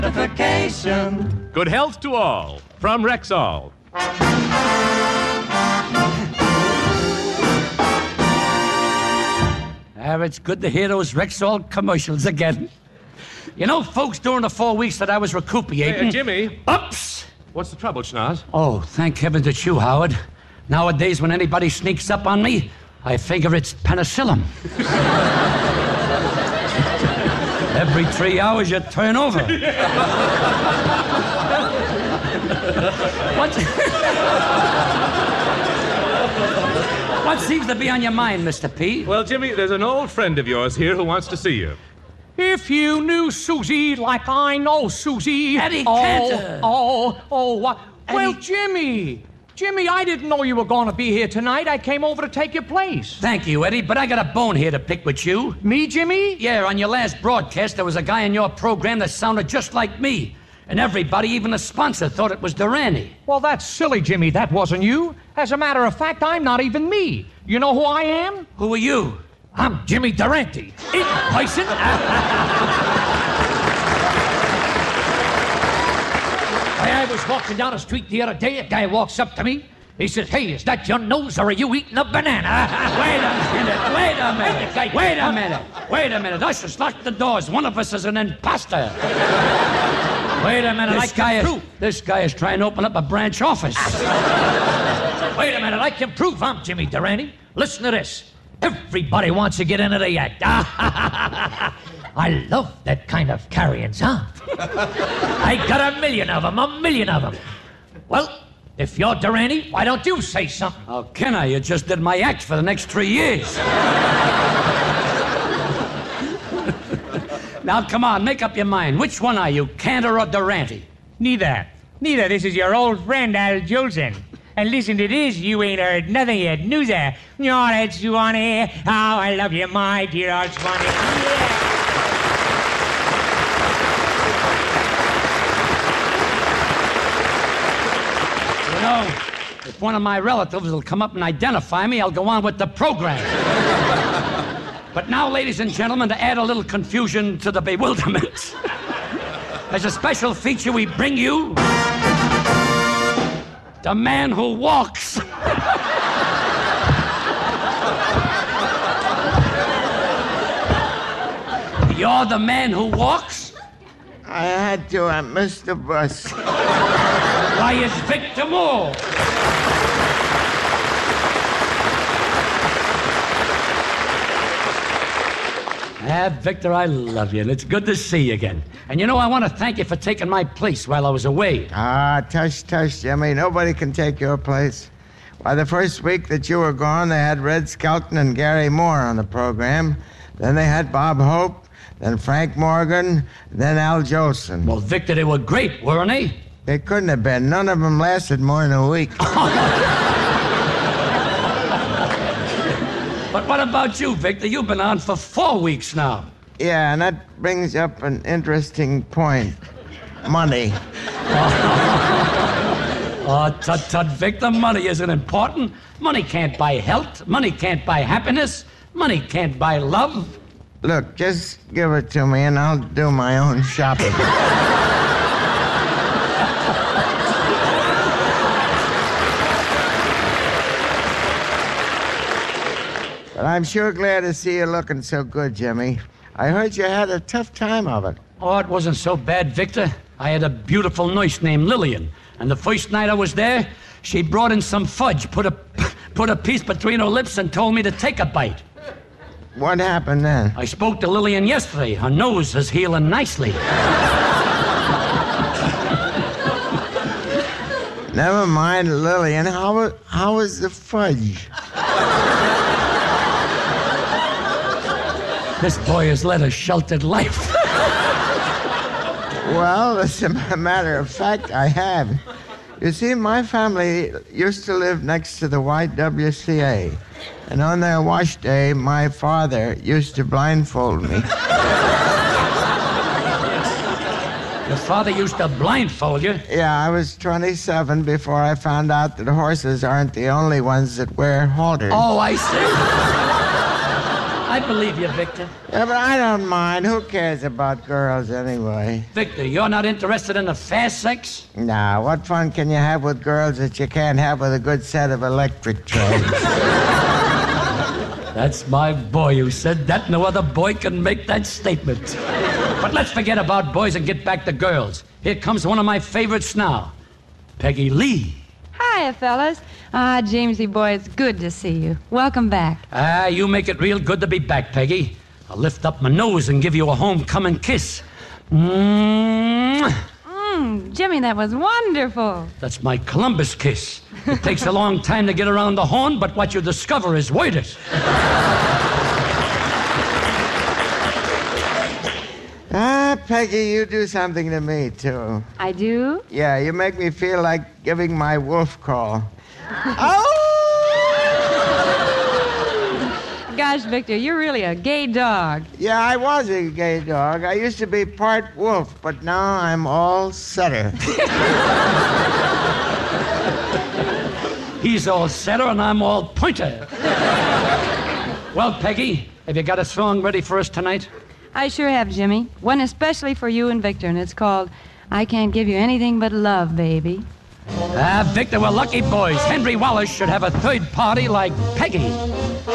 Good health to all from Rexall. It's good to hear those Rexall commercials again. You know, folks, during the 4 weeks that I was recuperating... Hey, Jimmy. Oops! What's the trouble, Schnoz? Oh, thank heavens it's you, Howard. Nowadays, when anybody sneaks up on me, I figure it's penicillin. Every 3 hours, you turn over. What seems to be on your mind, Mr. P? Well, Jimmy, there's an old friend of yours here who wants to see you. If you knew Susie like I know Susie... Eddie Cantor. What? Well, Jimmy, I didn't know you were going to be here tonight. I came over to take your place. Thank you, Eddie, but I got a bone here to pick with you. Me, Jimmy? Yeah, on your last broadcast, there was a guy in your program that sounded just like me. And everybody, even the sponsor, thought it was Durante. Well, that's silly, Jimmy. That wasn't you. As a matter of fact, I'm not even me. You know who I am? Who are you? I'm Jimmy Durante. In person. I was walking down the street the other day. A guy walks up to me. He says, "Hey, is that your nose or are you eating a banana?" Wait a minute. Ushers, lock the doors. One of us is an imposter. Wait a minute. This guy is trying to open up a branch office. Wait a minute. I can prove I'm Jimmy Durante. Listen to this. Everybody wants to get into the act. I love that kind of carryings on. I got a million of them. Well, if you're Durante, why don't you say something? Oh, can I? You just did my act for the next 3 years. Now, come on, make up your mind. Which one are you, Cantor or Durante? Neither. This is your old friend, Al Jolson. And listen to this, you ain't heard nothing yet, Noozer. Oh, that's Swanee. How I love you, my dear old Swanee. Yeah. You know, if one of my relatives will come up and identify me, I'll go on with the program. But now, ladies and gentlemen, to add a little confusion to the bewilderment, as a special feature, we bring you... the man who walks. You're the man who walks? I had to. I missed the bus. Why, it's Victor Moore. Victor, I love you, and it's good to see you again. And you know, I want to thank you for taking my place while I was away. Tush, Jimmy. Nobody can take your place. Why, the first week that you were gone, they had Red Skelton and Gary Moore on the program. Then they had Bob Hope, then Frank Morgan, then Al Jolson. Well, Victor, they were great, weren't they? They couldn't have been. None of them lasted more than a week. But what about you, Victor? You've been on for 4 weeks now. Yeah, and that brings up an interesting point. Money. Oh, tut, Victor, money isn't important. Money can't buy health. Money can't buy happiness. Money can't buy love. Look, just give it to me and I'll do my own shopping. But I'm sure glad to see you looking so good, Jimmy. I heard you had a tough time of it. Oh, it wasn't so bad, Victor. I had a beautiful nurse named Lillian. And the first night I was there, she brought in some fudge, put a piece between her lips and told me to take a bite. What happened then? I spoke to Lillian yesterday. Her nose is healing nicely. Never mind, Lillian. How was the fudge? This boy has led a sheltered life. Well, as a matter of fact, I have. You see, my family used to live next to the YWCA. And on their wash day, my father used to blindfold me. Your father used to blindfold you? Yeah, I was 27 before I found out that horses aren't the only ones that wear halters. Oh, I see. I believe you, Victor. Yeah, but I don't mind. Who cares about girls anyway? Victor, you're not interested in the fast sex? Nah, what fun can you have with girls that you can't have with a good set of electric trodes? That's my boy who said that. No other boy can make that statement. But let's forget about boys and get back to girls. Here comes one of my favorites now, Peggy Lee. Hiya, fellas. Jamesy boy, it's good to see you. Welcome back. You make it real good to be back, Peggy. I'll lift up my nose and give you a homecoming kiss. Jimmy, that was wonderful. That's my Columbus kiss. It takes a long time to get around the horn, but what you discover is worth it. Peggy, you do something to me, too. I do? Yeah, you make me feel like giving my wolf call. Oh! Gosh, Victor, you're really a gay dog. Yeah, I was a gay dog. I used to be part wolf, but now I'm all setter. He's all setter and I'm all pointer. Well, Peggy, have you got a song ready for us tonight? I sure have, Jimmy. One especially for you and Victor, and it's called I Can't Give You Anything But Love, Baby. Victor, we're lucky boys. Henry Wallace should have a third party like Peggy.